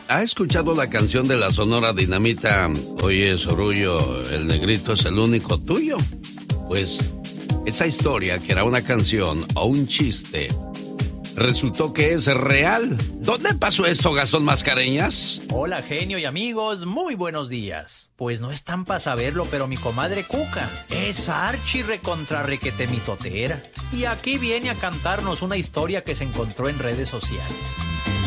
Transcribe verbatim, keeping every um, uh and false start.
¿Ha escuchado la canción de la Sonora Dinamita? Oye, Sorullo, el negrito es el único tuyo. Pues esa historia, que era una canción o un chiste, resultó que es real. ¿Dónde pasó esto, Gastón Mascareñas? Hola, genio y amigos, muy buenos días. Pues no están para saberlo, pero mi comadre Cuca es archi recontra requete mitotera. Y aquí viene a cantarnos una historia que se encontró en redes sociales.